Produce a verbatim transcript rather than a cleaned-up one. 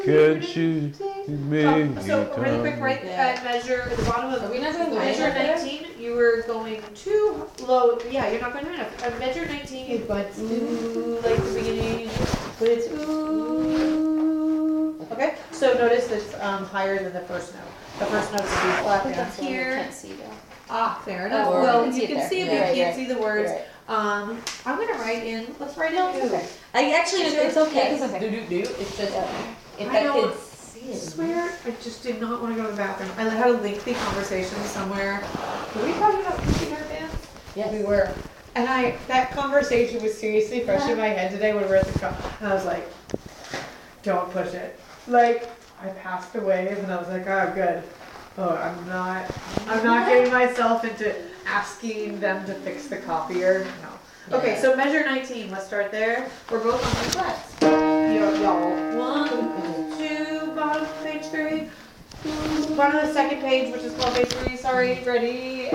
Could you make Um, so it really quick, come? right Yeah. at measure, at the bottom of Are we not going measure high enough? nineteen, you were going too low. Yeah, you're not going high enough. At measure nineteen, you but ooh, like the beginning, but it's ooh. Okay, so notice it's um, higher than the first note. The first note's a B flat down That's what we here. can't see though. Ah, fair enough. Oh, well, we can see you it can there. see it, but Yeah, you right, can't right. see the words. You're right. Um, I'm gonna write in. Let's write in. No, it's ooh. okay. I actually, it's, it's okay It's because okay. it's do do do. It's just if I that know. kid's see I it. swear, I just did not want to go to the bathroom. I had a lengthy conversation somewhere. Were we talking about computer dance? Yes. We were. And I, that conversation was seriously fresh in my head today when we were at the co- and I was like, don't push it. Like, I passed a wave and I was like, oh, good. Oh, I'm not, I'm not getting myself into asking them to fix the copier. No. Okay, Yeah. so measure nineteen, let's start there. We're both on the flats. Yo- Y'all, one, two, bottom of page three. Bottom of the second page, which is called page three, sorry, ready?